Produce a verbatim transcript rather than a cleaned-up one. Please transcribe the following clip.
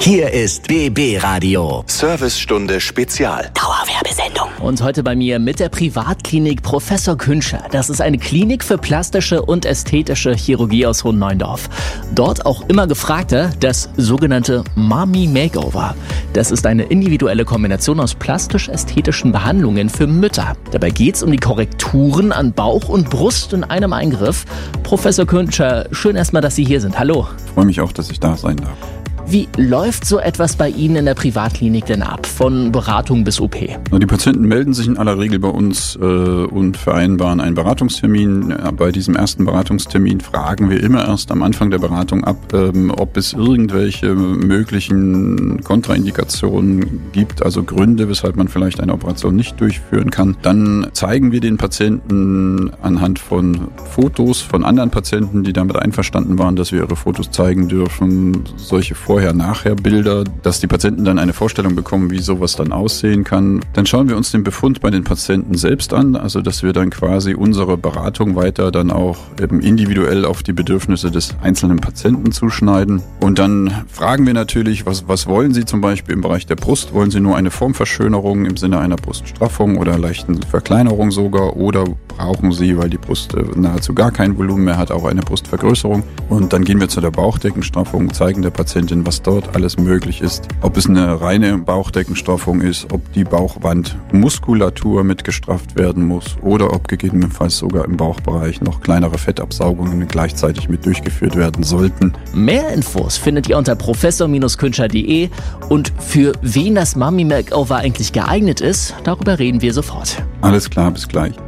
Hier ist B B Radio. Servicestunde Spezial. Dauerwerbesendung. Und heute bei mir mit der Privatklinik Professor Künscher. Das ist eine Klinik für plastische und ästhetische Chirurgie aus Hohen Neuendorf. Dort auch immer gefragter das sogenannte Mommy Makeover. Das ist eine individuelle Kombination aus plastisch-ästhetischen Behandlungen für Mütter. Dabei geht es um die Korrekturen an Bauch und Brust in einem Eingriff. Professor Künscher, schön erstmal, dass Sie hier sind. Hallo. Ich freue mich auch, dass ich da sein darf. Wie läuft so etwas bei Ihnen in der Privatklinik denn ab, von Beratung bis O P? Die Patienten melden sich in aller Regel bei uns äh, und vereinbaren einen Beratungstermin. Ja, bei diesem ersten Beratungstermin fragen wir immer erst am Anfang der Beratung ab, ähm, ob es irgendwelche möglichen Kontraindikationen gibt, also Gründe, weshalb man vielleicht eine Operation nicht durchführen kann. Dann zeigen wir den Patienten anhand von Fotos von anderen Patienten, die damit einverstanden waren, dass wir ihre Fotos zeigen dürfen, solche Vorher Vorher-Nachher-Bilder, dass die Patienten dann eine Vorstellung bekommen, wie sowas dann aussehen kann. Dann schauen wir uns den Befund bei den Patienten selbst an, also dass wir dann quasi unsere Beratung weiter dann auch eben individuell auf die Bedürfnisse des einzelnen Patienten zuschneiden. Und dann fragen wir natürlich, was, was wollen Sie zum Beispiel im Bereich der Brust? Wollen Sie nur eine Formverschönerung im Sinne einer Bruststraffung oder leichten Verkleinerung sogar? Oder brauchen Sie, weil die Brust nahezu gar kein Volumen mehr hat, auch eine Brustvergrößerung? Und dann gehen wir zu der Bauchdeckenstraffung, zeigen der Patientin, was dort alles möglich ist. Ob es eine reine Bauchdeckenstraffung ist, ob die Bauchwandmuskulatur mit gestrafft werden muss oder ob gegebenenfalls sogar im Bauchbereich noch kleinere Fettabsaugungen gleichzeitig mit durchgeführt werden sollten. Mehr Infos findet ihr unter professor Künscher punkt de und für wen das Mommy Makeover eigentlich geeignet ist, darüber reden wir sofort. Alles klar, bis gleich.